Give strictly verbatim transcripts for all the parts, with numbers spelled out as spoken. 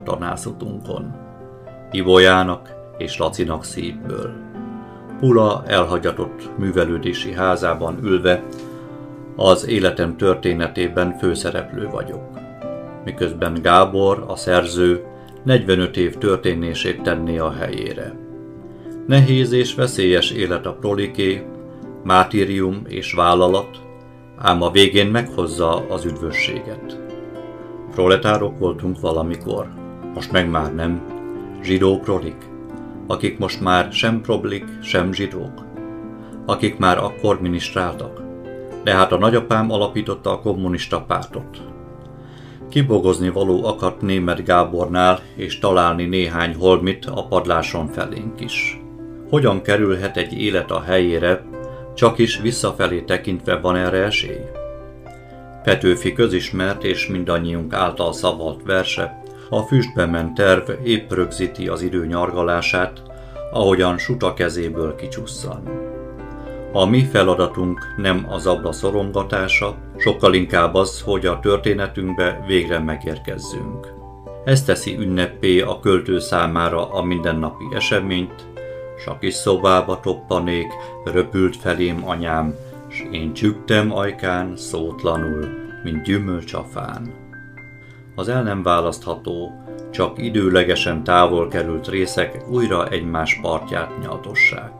tanászutunkon. Ibolyának és Lacinak szívből. Pula elhagyatott művelődési házában ülve az életem történetében főszereplő vagyok, miközben Gábor, a szerző, negyvenöt év történését tenné a helyére. Nehéz és veszélyes élet a proliké, mártírium és vállalat, ám a végén meghozza az üdvösséget. Proletárok voltunk valamikor, most meg már nem, zsidó prolik, akik most már sem problik, sem zsidók, akik már akkor minisztráltak, de hát a nagyapám alapította a kommunista pártot. Kibogozni való akadt Németh Gábornál, és találni néhány holmit a padláson felénk is. Hogyan kerülhet egy élet a helyére, csak is visszafelé tekintve van erre esély? Petőfi közismert és mindannyiunk által szavalt verse, a füstbe ment terv épp rögzíti az idő nyargalását, ahogyan suta kezéből kicsusszan. A mi feladatunk nem az abla szorongatása, sokkal inkább az, hogy a történetünkbe végre megérkezzünk. Ez teszi ünneppé a költő számára a mindennapi eseményt, s a kis szobába toppanék, röpült felém anyám, s én csügtem ajkán szótlanul, mint gyümölcs a fán. Az el nem választható, csak időlegesen távol került részek újra egymás partját nyaltossák.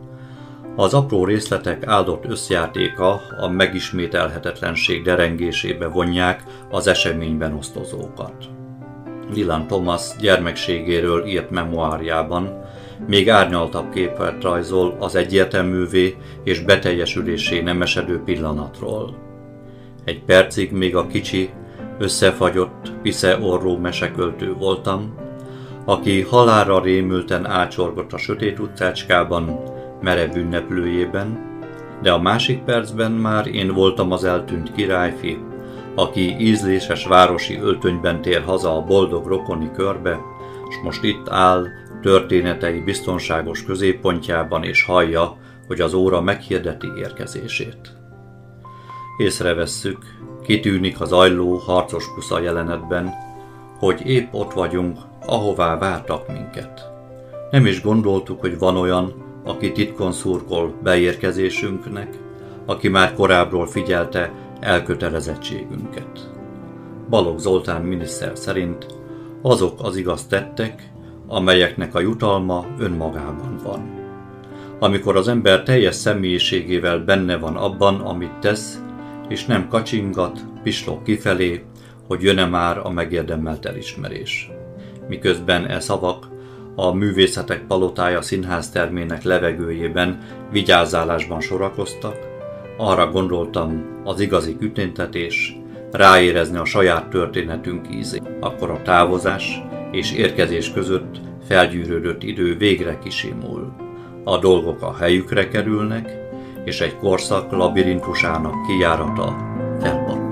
Az apró részletek áldott összjátéka, a megismételhetetlenség derengésébe vonják az eseményben osztozókat. Dylan Thomas gyermekségéről írt memoárjában még árnyaltabb képet rajzol az egyértelművé és beteljesülésé nem esedő pillanatról. Egy percig még a kicsi, összefagyott, pisze-orró meseköltő voltam, aki halálra rémülten ácsorgott a sötét utcácskában, merev ünneplőjében, de a másik percben már én voltam az eltűnt királyfi, aki ízléses városi öltönyben tér haza a boldog rokoni körbe, s most itt áll történetei biztonságos középpontjában, és hallja, hogy az óra meghirdeti érkezését. Észrevesszük, kitűnik az zajló, harcos kusza jelenetben, hogy épp ott vagyunk, ahová vártak minket. Nem is gondoltuk, hogy van olyan, aki titkon szurkol beérkezésünknek, aki már korábbról figyelte elkötelezettségünket. Balogh Zoltán miniszter szerint azok az igaz tettek, amelyeknek a jutalma önmagában van. Amikor az ember teljes személyiségével benne van abban, amit tesz, és nem kacsingat, pislog kifelé, hogy jön-e már a megérdemelt elismerés. Miközben e szavak a Művészetek Palotája színháztermének levegőjében vigyázálásban sorakoztak, arra gondoltam, az igazi küténytetés, ráérezni a saját történetünk ízét. Akkor a távozás és érkezés között felgyűrődött idő végre kisimul. A dolgok a helyükre kerülnek, és egy korszak labirintusának kijárata felpattan.